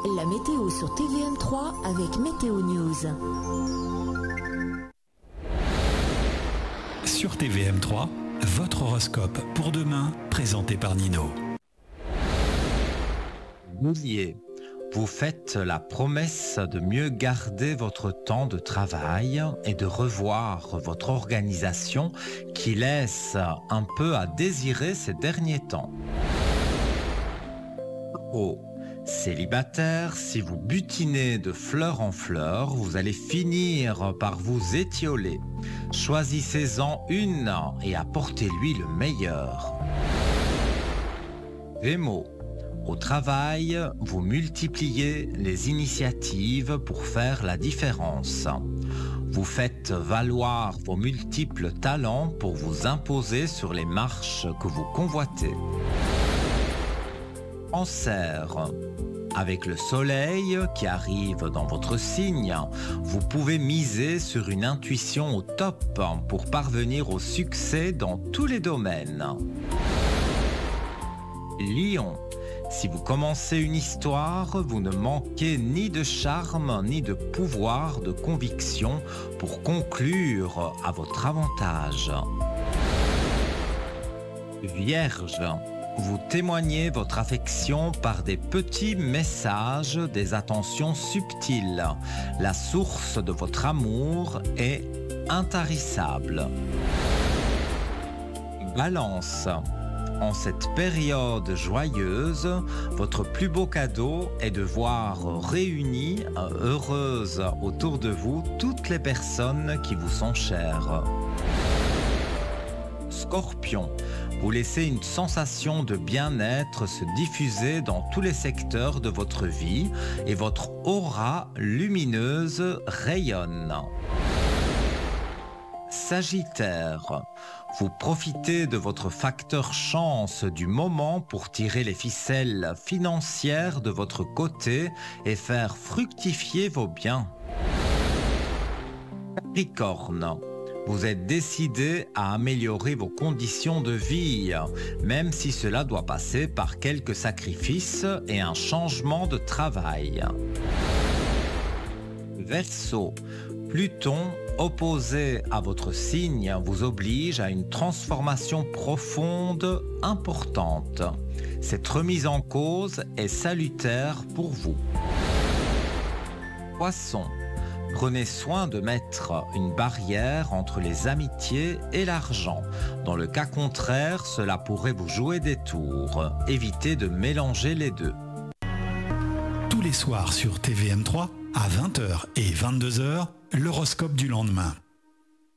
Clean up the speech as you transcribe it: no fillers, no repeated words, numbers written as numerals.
La météo sur TVM3 avec Météo News. Sur TVM3, votre horoscope pour demain, présenté par Nino. Bélier, vous faites la promesse de mieux garder votre temps de travail et de revoir votre organisation qui laisse un peu à désirer ces derniers temps. Taureau, célibataire, si vous butinez de fleur en fleur, vous allez finir par vous étioler. Choisissez-en une et apportez-lui le meilleur. Gémeaux, au travail, vous multipliez les initiatives pour faire la différence. Vous faites valoir vos multiples talents pour vous imposer sur les marches que vous convoitez. Cancer, avec le soleil qui arrive dans votre signe, vous pouvez miser sur une intuition au top pour parvenir au succès dans tous les domaines. Lion, si vous commencez une histoire, vous ne manquez ni de charme ni de pouvoir de conviction pour conclure à votre avantage. Vierge, vous témoignez votre affection par des petits messages, des attentions subtiles. La source de votre amour est intarissable. Balance, en cette période joyeuse, votre plus beau cadeau est de voir réunies, heureuses autour de vous, toutes les personnes qui vous sont chères. Scorpion, vous laissez une sensation de bien-être se diffuser dans tous les secteurs de votre vie et votre aura lumineuse rayonne. Sagittaire, vous profitez de votre facteur chance du moment pour tirer les ficelles financières de votre côté et faire fructifier vos biens. Capricorne, vous êtes décidé à améliorer vos conditions de vie, même si cela doit passer par quelques sacrifices et un changement de travail. Verseau, Pluton, opposé à votre signe, vous oblige à une transformation profonde, importante. Cette remise en cause est salutaire pour vous. Poisson, prenez soin de mettre une barrière entre les amitiés et l'argent. Dans le cas contraire, cela pourrait vous jouer des tours. Évitez de mélanger les deux. Tous les soirs sur TVM3, à 20h et 22h, l'horoscope du lendemain.